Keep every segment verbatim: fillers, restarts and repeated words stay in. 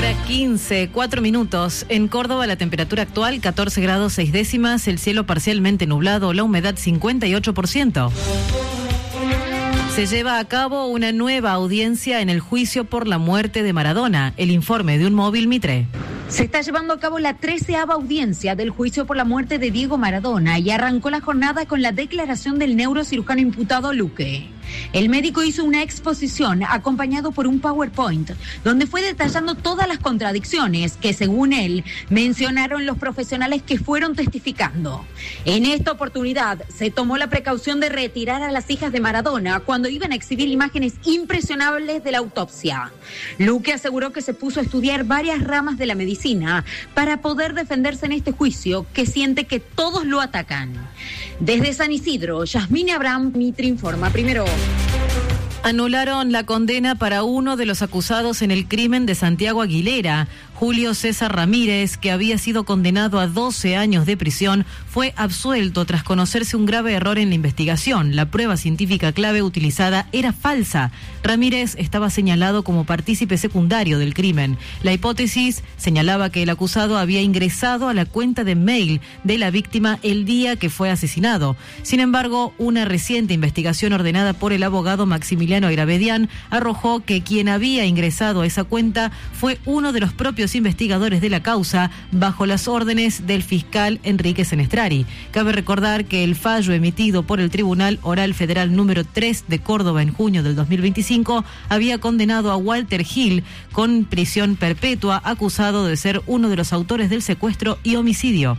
Hora quince, cuatro minutos. En Córdoba la temperatura actual catorce grados seis décimas, el cielo parcialmente nublado, la humedad cincuenta y ocho por ciento. Se lleva a cabo una nueva audiencia en el juicio por la muerte de Maradona. El informe de un móvil Mitre. Se está llevando a cabo la treceava audiencia del juicio por la muerte de Diego Maradona y arrancó la jornada con la declaración del neurocirujano imputado Luque. El médico hizo una exposición acompañado por un PowerPoint donde fue detallando todas las contradicciones que, según él, mencionaron los profesionales que fueron testificando. En esta oportunidad se tomó la precaución de retirar a las hijas de Maradona cuando iban a exhibir imágenes impresionables de la autopsia. Luque aseguró que se puso a estudiar varias ramas de la medicina para poder defenderse en este juicio que siente que todos lo atacan. Desde San Isidro, Yasmine Abraham, Mitre informa. Primero. Anularon la condena para uno de los acusados en el crimen de Santiago Aguilera. Julio César Ramírez, que había sido condenado a doce años de prisión, fue absuelto tras conocerse un grave error en la investigación. La prueba científica clave utilizada era falsa. Ramírez estaba señalado como partícipe secundario del crimen. La hipótesis señalaba que el acusado había ingresado a la cuenta de mail de la víctima el día que fue asesinado. Sin embargo, una reciente investigación ordenada por el abogado Maximiliano Airavedian arrojó que quien había ingresado a esa cuenta fue uno de los propios investigadores de la causa bajo las órdenes del fiscal Enrique Senestrari. Cabe recordar que el fallo emitido por el Tribunal Oral Federal número tres de Córdoba en junio del dos mil veinticinco había condenado a Walter Gil con prisión perpetua, acusado de ser uno de los autores del secuestro y homicidio.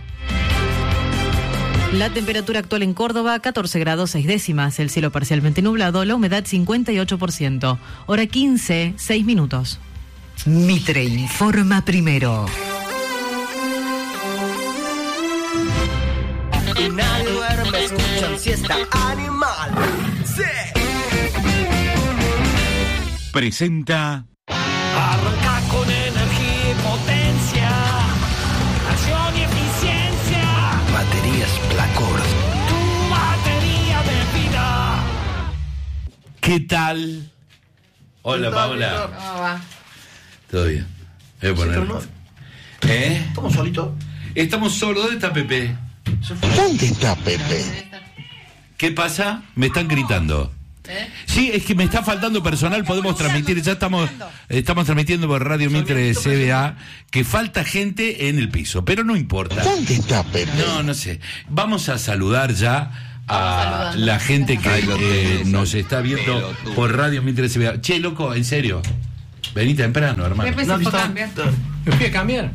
La temperatura actual en Córdoba, catorce grados seis décimas, el cielo parcialmente nublado, la humedad cincuenta y ocho por ciento. Hora quince, seis minutos. Mitre informa primero. Y nadie duerme, escuchan siesta animal. Sí. Presenta. Arranca con energía y potencia, acción y eficiencia. Baterías Placor. Tu batería de vida. ¿Qué tal? Hola, Paula. ¿Cómo va? Todo bien. Voy a poner... ¿Eh? ¿Estamos solitos? Estamos solos. ¿Dónde está Pepe? ¿Dónde está Pepe? ¿Qué pasa? Me están gritando. ¿Eh? Sí, es que me está faltando personal. Podemos transmitir, ya estamos estamos transmitiendo por Radio Mitre C B A que falta gente en el piso, pero no importa. ¿Dónde está Pepe? No, no sé. Vamos a saludar ya a la gente que eh, nos está viendo por Radio Mitre C B A. Che, loco, en serio. Vení temprano, hermano. Pepe se fue a cambiar. Me fui a cambiar.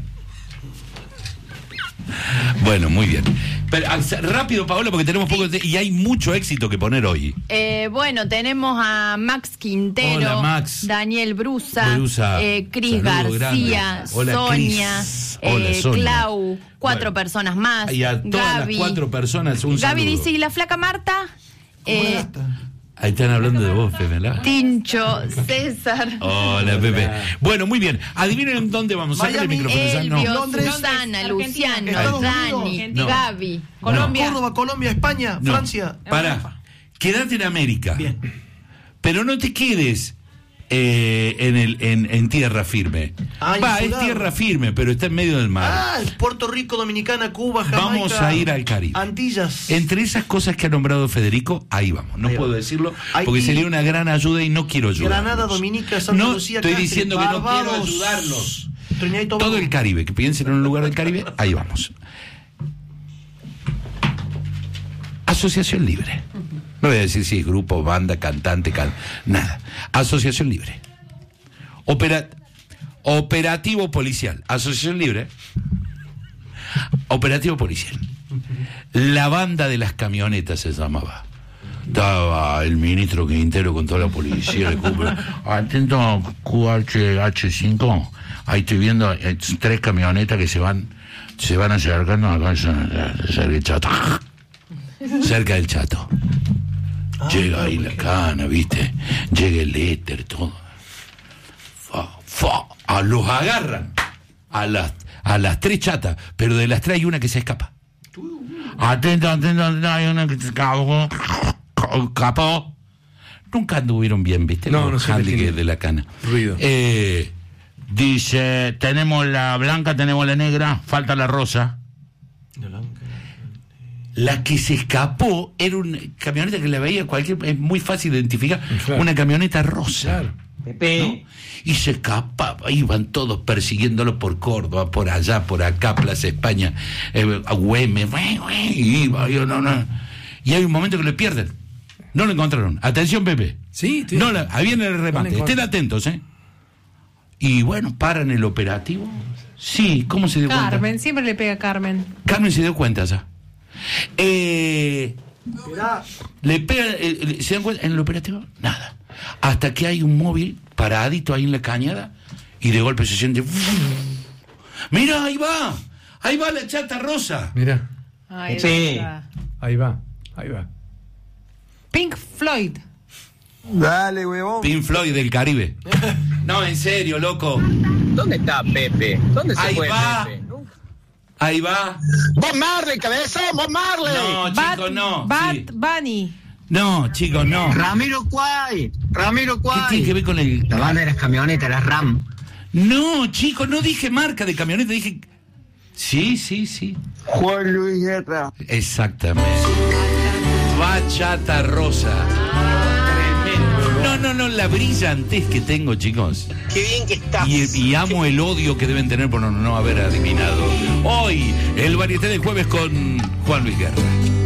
Bueno, muy bien. Pero, rápido, Paola, porque tenemos poco de... y hay mucho éxito que poner hoy. Eh, bueno, tenemos a Max Quintero, Hola, Max. Daniel Brusa, Brusa. Eh, Cris Saludo García, grande. Hola, Sonia, Cris. eh, Hola, Sonia. Clau, cuatro Bueno. personas más. Y a todas Gaby. las cuatro personas un Gaby saludo. dice, ¿y la flaca Marta? Eh, Ahí están hablando de vos, Pepe, ¿verdad? Tincho, César. Hola, Pepe. Bueno, muy bien. Adivinen en dónde vamos. Sácale el Miami, micrófono ya. No. Elvio, Londres, Susana, Argentina, Luciano, Estados Dani, Unidos, No. Gaby, Colombia, Colombia. Córdoba, Colombia, España, No. Francia. Pará. Quédate en América. Bien. Pero no te quedes eh, en, el, en, en tierra firme. Ah, Va, es insular. tierra firme, pero está en medio del mar. Ah, Puerto Rico, Dominicana, Cuba, Jamaica. Vamos a ir al Caribe. Antillas. Entre esas cosas que ha nombrado Federico, ahí vamos. No Ahí puedo va. decirlo Ahí- porque sería una gran ayuda y no quiero ayudar. Granada, Dominica, Santa No Lucía, estoy Cáceres, diciendo que no quiero Barbados, ayudarlos. Trinidad y Tobago. Todo el Caribe, que piensen en un lugar del Caribe, ahí vamos. Asociación libre. No voy a decir si es grupo, banda, cantante, can... nada. Asociación libre. Opera... Operativo policial. Asociación libre. Operativo policial. La banda de las camionetas se llamaba. Estaba el ministro Quintero con toda la policía de Cuba. Atento Q H cinco. Ahí estoy viendo eh, tres camionetas que se van se van acercando acá cerca del Chato. Cerca del Chato. Llega ahí la cana, ¿viste? Llega el éter, todo. Fa, fa, a los agarran a las a las tres chatas, pero de las tres hay una que se escapa. Atento, atento, atento, hay una que se escapó. Capó. Nunca anduvieron bien, ¿viste? No, Los no sé qué handicap tiene. de la cana. Ruido. Eh, dice dice, tenemos la blanca, tenemos la negra, falta la rosa. La que se escapó era una camioneta que la veía cualquier, es muy fácil identificar, claro. Una camioneta rosa. Claro. Pepe. ¿No? Y se escapaba, iban todos persiguiéndolo por Córdoba, por allá, por acá, Plaza España, eh, a Güemes, y iba, yo, no, no. Y hay un momento que le pierden. No lo encontraron. Atención, Pepe. Sí, sí. No la, ahí viene el remate. No Estén atentos, ¿eh? Y bueno, paran el operativo. Sí, ¿cómo se dio Carmen, cuenta? Carmen, siempre le pega a Carmen. Carmen se dio cuenta ya. Eh, le pega, eh, ¿se dan cuenta? En el operativo, nada. Hasta que hay un móvil paradito ahí en la cañada y de golpe se siente. Mira, ahí va, ahí va la chata rosa. Mira. Ahí sí. Ahí va, ahí va. Pink Floyd. Dale, huevón. Pink Floyd del Caribe. No, en serio, loco. ¿Dónde está Pepe? ¿Dónde se ahí fue va. Pepe? Ahí va. Bob Marley, cabeza, Bob Marley. No, chicos, no. Bad sí. Bunny. No, chicos, no. Ramiro Cuay. Ramiro Cuay. ¿Qué tiene que ver con el...? La banda de las camionetas, las RAM. No, chicos, no dije marca de camioneta, dije... Sí, sí, sí. Juan Luis Guerra. Exactamente. Bachata rosa. Tremendo. No, no, no, la brillantez que tengo, chicos. Qué bien que estás. Y, y amo el odio que deben tener por no, no haber adivinado. Hoy, el varieté del jueves con Juan Luis Guerra.